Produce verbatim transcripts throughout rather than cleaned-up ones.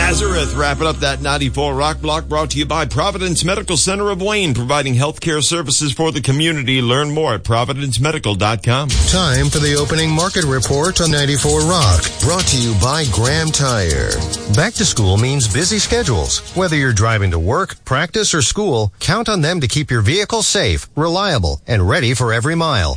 Nazareth, wrapping up that ninety-four Rock Block, brought to you by Providence Medical Center of Wayne, providing healthcare services for the community. Learn more at providence medical dot com. Time for the opening market report on ninety-four Rock, brought to you by Graham Tire. Back to school means busy schedules. Whether you're driving to work, practice, or school, count on them to keep your vehicle safe, reliable, and ready for every mile.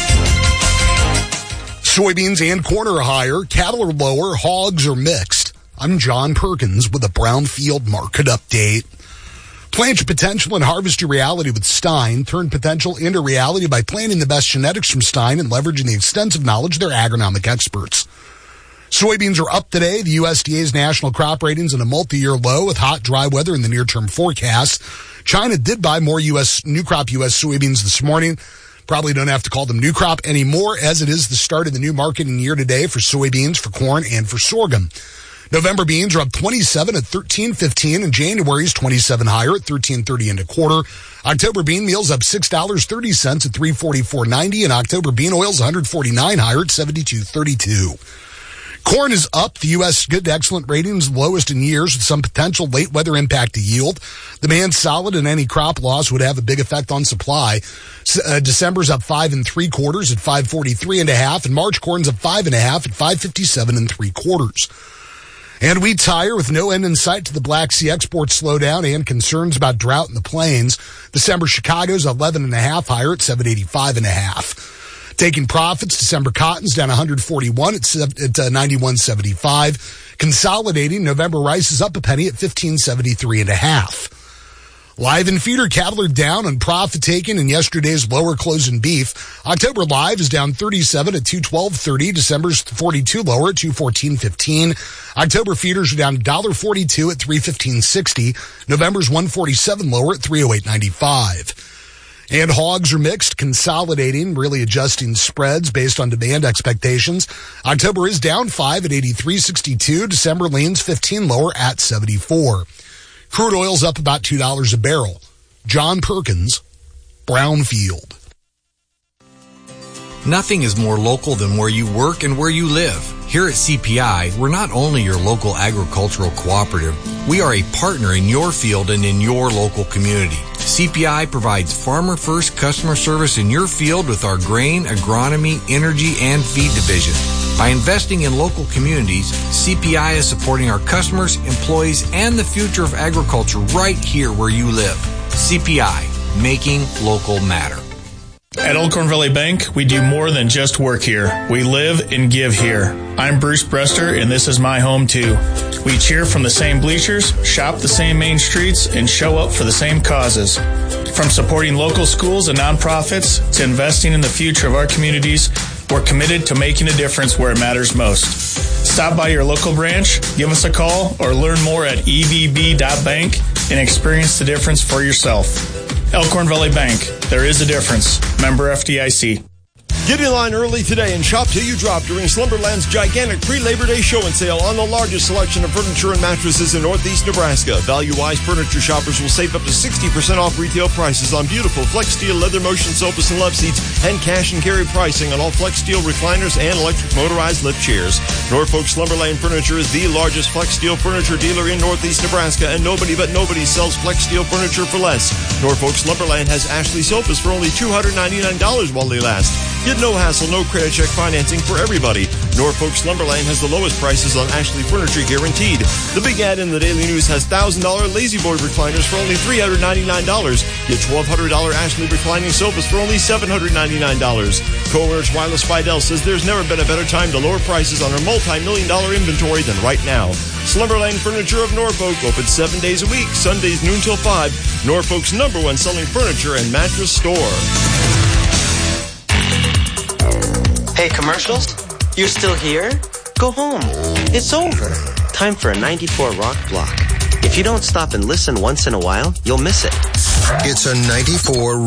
Soybeans and corn are higher, cattle are lower, hogs are mixed. I'm John Perkins with a Brownfield market update. Plant your potential and harvest your reality with Stein. Turn potential into reality by planting the best genetics from Stein and leveraging the extensive knowledge of their agronomic experts. Soybeans are up today. The U S D A's national crop ratings in a multi-year low with hot, dry weather in the near-term forecast. China did buy more U S new crop U S soybeans this morning. Probably don't have to call them new crop anymore, as it is the start of the new marketing year today for soybeans, for corn, and for sorghum. November beans are up twenty-seven at thirteen fifteen, and January's twenty-seven higher at thirteen thirty and a quarter. October bean meal's up six dollars and thirty cents at three forty-four ninety, and October bean oil's one forty-nine higher at seventy-two thirty-two. Corn is up. The U S good to excellent ratings, lowest in years, with some potential late weather impact to yield. Demand's solid, and any crop loss would have a big effect on supply. Uh, December's up five and three quarters at five forty-three and a half, and March corn's up five and a half at five fifty-seven and three quarters. And wheat's higher with no end in sight to the Black Sea export slowdown and concerns about drought in the plains. December Chicago's eleven and a half higher at seven eighty-five and a half. Taking profits, December cotton's down one forty-one at, at uh, ninety-one seventy-five. Consolidating, November rice is up a penny at fifteen seventy-three and a half. Live and feeder cattle are down on profit taking in yesterday's lower closing beef. October live is down thirty-seven at two twelve thirty. December's forty-two lower at two fourteen fifteen. October feeders are down one forty-two at three fifteen sixty. November's one forty-seven lower at three oh eight ninety-five. And hogs are mixed, consolidating, really adjusting spreads based on demand expectations. October is down five at eighty-three sixty-two. December leans fifteen lower at seventy-four. Crude oil's up about two dollars a barrel. John Perkins, Brownfield. Nothing is more local than where you work and where you live. Here at C P I, we're not only your local agricultural cooperative, we are a partner in your field and in your local community. C P I provides farmer-first customer service in your field with our grain, agronomy, energy, and feed division. By investing in local communities, C P I is supporting our customers, employees, and the future of agriculture right here where you live. C P I, making local matter. At Elkhorn Valley Bank, we do more than just work here. We live and give here. I'm Bruce Brester, and this is my home, too. We cheer from the same bleachers, shop the same main streets, and show up for the same causes. From supporting local schools and nonprofits to investing in the future of our communities, we're committed to making a difference where it matters most. Stop by your local branch, give us a call, or learn more at e v b dot bank and experience the difference for yourself. Elkhorn Valley Bank. There is a difference. Member F D I C. Get in line early today and shop till you drop during Slumberland's gigantic pre-Labor Day show and sale on the largest selection of furniture and mattresses in Northeast Nebraska. Value-wise furniture shoppers will save up to sixty percent off retail prices on beautiful Flex Steel leather motion sofas and love seats, and cash and carry pricing on all Flex Steel recliners and electric motorized lift chairs. Norfolk Slumberland Furniture is the largest Flex Steel furniture dealer in Northeast Nebraska, and nobody but nobody sells Flex Steel furniture for less. Norfolk Slumberland has Ashley sofas for only two hundred ninety-nine dollars while they last. Get no hassle, no credit check financing for everybody. Norfolk Slumberland has the lowest prices on Ashley furniture guaranteed. The big ad in the Daily News has one thousand dollars Lazy Boy recliners for only three hundred ninety-nine dollars. Get twelve hundred dollars Ashley reclining sofas for only seven hundred ninety-nine dollars. Co-owners Wireless Fidel says there's never been a better time to lower prices on our multi-million dollar inventory than right now. Slumberland Furniture of Norfolk, open seven days a week, Sundays noon till five. Norfolk's number one selling furniture and mattress store. Hey, commercials? You're still here? Go home. It's over. Time for a ninety-four Rock Block. If you don't stop and listen once in a while, you'll miss it. It's a ninety-four